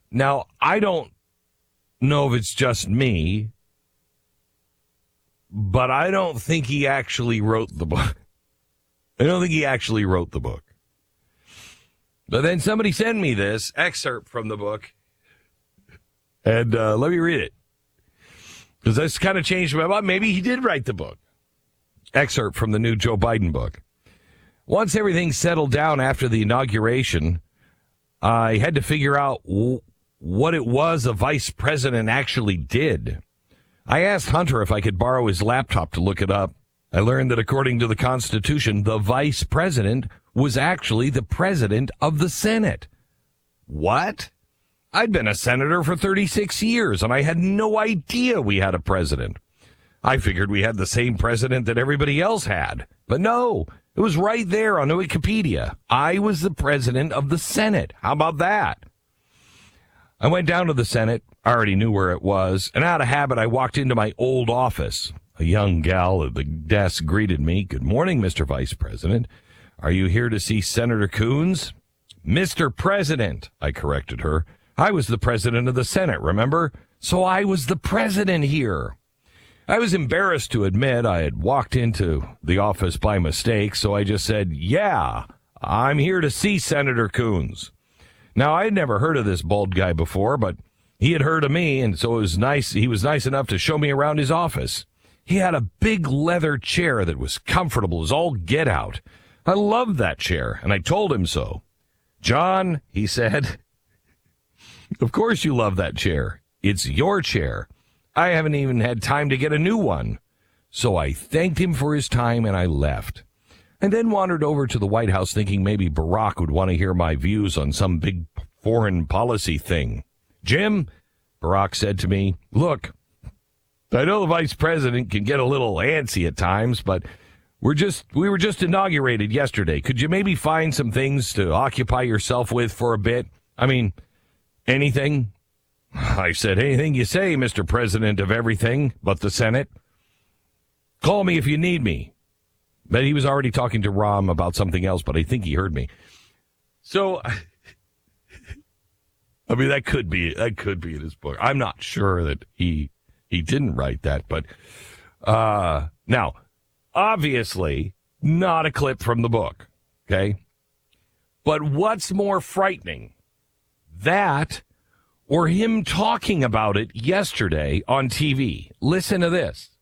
Now, I don't know if it's just me, but I don't think he actually wrote the book. I don't think he actually wrote the book. But then somebody sent me this excerpt from the book, and let me read it. Because this kind of changed my mind. Maybe he did write the book. Excerpt from the new Joe Biden book. Once everything settled down after the inauguration, I had to figure out what it was a vice president actually did. I asked Hunter if I could borrow his laptop to look it up. I learned that according to the Constitution, the vice president was actually the president of the Senate. What? I'd been a senator for 36 years, and I had no idea we had a president. I figured we had the same president that everybody else had. But no, it was right there on Wikipedia. I was the president of the Senate. How about that? I went down to the Senate. I already knew where it was. And out of habit, I walked into my old office. A young gal at the desk greeted me. Good morning, Mr. Vice President. Are you here to see Senator Coons? Mr. President, I corrected her. I was the president of the Senate, remember? So I was the president here. I was embarrassed to admit I had walked into the office by mistake, so I just said, yeah, I'm here to see Senator Coons. Now, I had never heard of this bald guy before, but he had heard of me, and so it was nice. He was nice enough to show me around his office. He had a big leather chair that was comfortable as all get out. I loved that chair, and I told him so. John, he said, of course you love that chair. It's your chair. I haven't even had time to get a new one. So I thanked him for his time, and I left. And then wandered over to the White House thinking maybe Barack would want to hear my views on some big foreign policy thing. Jim, Barack said to me, look, I know the vice president can get a little antsy at times, but we were just inaugurated yesterday. Could you maybe find some things to occupy yourself with for a bit? I mean, anything? I said, anything you say, Mr. President of everything but the Senate. Call me if you need me. But he was already talking to Rahm about something else, but I think he heard me. So, I mean, that could be in his book. I'm not sure that he didn't write that, but now, obviously, not a clip from the book, okay? But what's more frightening, that or him talking about it yesterday on TV? Listen to this.